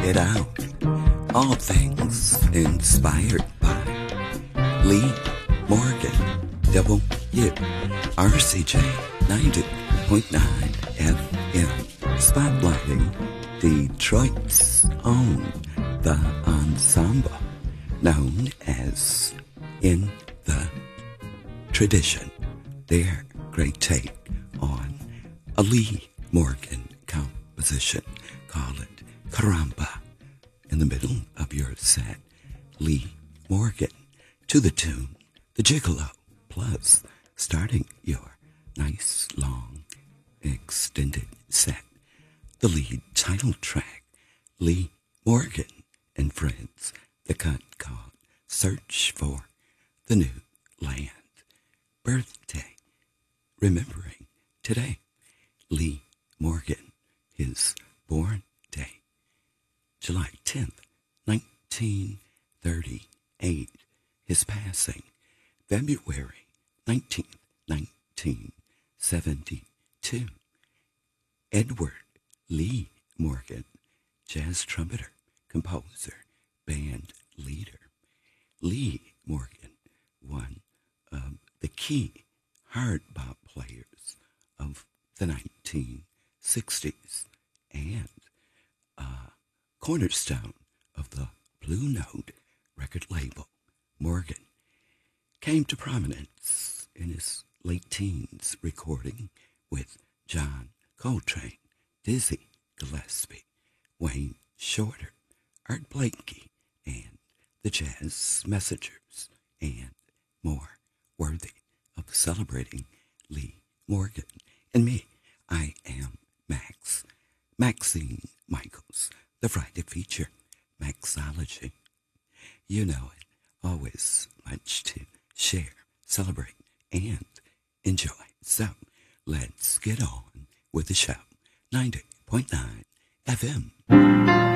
it out. All things inspired by Lee Morgan, WRCJ 90.9 FM, spotlighting Detroit's own The Ensemble, known as In the Tradition. Their great take on a Lee Morgan composition. Call it Caramba. In the middle of your set, Lee Morgan to the tune The Gigolo, plus starting your nice long extended set, the lead title track, Lee Morgan and Friends, the cut called Search for the New Land. Birthday, remembering today, Lee Morgan, his born day, July 10th, 1938, his passing, February 19th, 1972. Edward Lee Morgan, jazz trumpeter, composer, band leader. Lee Morgan, one of the key hard bop players of the 1960s and a cornerstone of the Blue Note record label. Morgan came to prominence in his late teens, recording with John Coltrane, Dizzy Gillespie, Wayne Shorter, Art Blakey, and the Jazz Messengers, and more, worthy of celebrating Lee Morgan. And me, I am Max, Maxine Michaels, the Friday feature, Maxology. You know it, always much to share, celebrate, and enjoy. So, let's get on with the show. 90.9 FM.